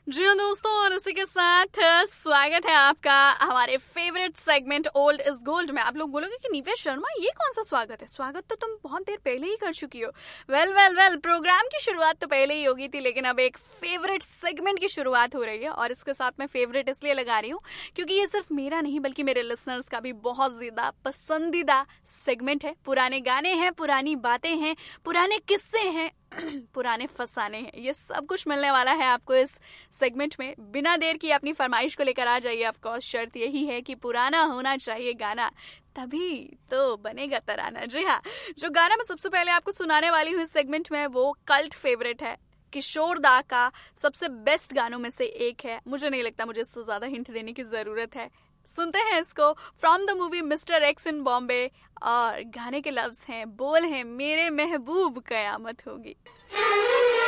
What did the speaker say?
जी हाँ दोस्तों, और इसी के साथ स्वागत है आपका हमारे favourite segment old is gold में। आप लोग बोलोगे कि निवेश शर्मा ये कौन सा स्वागत है? स्वागत तो तुम बहुत देर पहले ही कर चुकी हो। वेल प्रोग्राम की शुरुआत तो पहले ही होगी थी, लेकिन अब एक फेवरेट सेगमेंट की शुरुआत हो रही है। और इसके साथ मैं फेवरेट इसलिए लगा रही हूँ क्योंकि ये सिर्फ मेरा नहीं बल्कि मेरे लिसनर्स का भी बहुत ज्यादा पसंदीदा सेगमेंट है। पुराने गाने हैं, पुरानी बातें हैं, पुराने किस्से हैं, पुराने फसाने हैं, ये सब कुछ मिलने वाला है आपको इस सेगमेंट में। बिना देर की अपनी फरमाइश को लेकर आ जाइए। ऑफ कोर्स शर्त यही है कि पुराना होना चाहिए गाना, तभी तो बनेगा तराना। जी हाँ, जो गाना मैं सबसे पहले आपको सुनाने वाली हूँ इस सेगमेंट में वो कल्ट फेवरेट है, किशोर दा का सबसे बेस्ट गानों में से एक है। मुझे नहीं लगता मुझे इससे ज्यादा हिंट देने की जरूरत है। सुनते हैं इसको from the movie mister x इन बॉम्बे। और गाने के लफ्ज हैं, बोल हैं, मेरे महबूब कयामत होगी।